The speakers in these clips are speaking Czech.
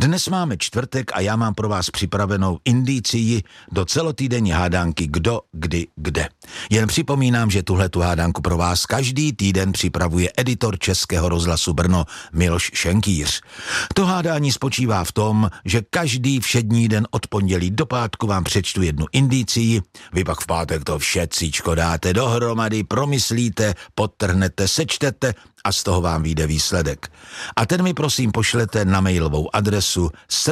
Dnes máme čtvrtek a já mám pro vás připravenou indicii do celotýdenní hádánky Kdo, kdy, kde. Jen připomínám, že tuhletu hádánku pro vás každý týden připravuje editor Českého rozhlasu Brno Miloš Šenkýř. To hádání spočívá v tom, že každý všední den od pondělí do pátku vám přečtu jednu indicii, vy pak v pátek to všetcíčko dáte dohromady, promyslíte, podtrhnete, sečtete a z toho vám vyjde výsledek. A ten mi prosím pošlete na mailovou adresu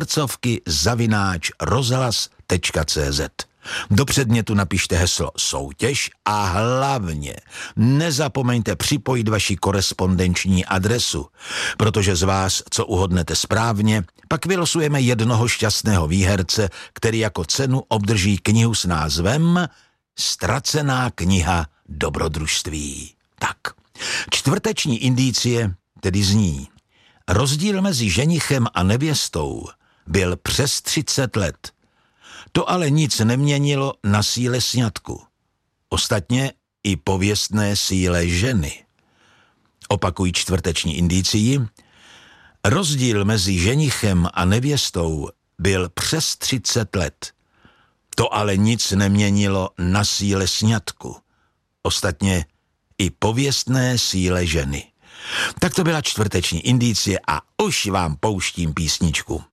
srdcovky@rozhlas.cz. Do předmětu napište heslo soutěž a hlavně nezapomeňte připojit vaši korespondenční adresu, protože z vás, co uhodnete správně, pak vylosujeme jednoho šťastného výherce, který jako cenu obdrží knihu s názvem Ztracená kniha dobrodružství. Tak, čtvrteční indicie tedy zní: rozdíl mezi ženichem a nevěstou byl přes 30 let. To ale nic neměnilo na síle sňatku. Ostatně i pověstné síle ženy. Opakuji čtvrteční indicii. Rozdíl mezi ženichem a nevěstou byl přes 30 let. To ale nic neměnilo na síle sňatku. Ostatně i pověstné síle ženy. Tak to byla čtvrteční indicie a už vám pouštím písničku.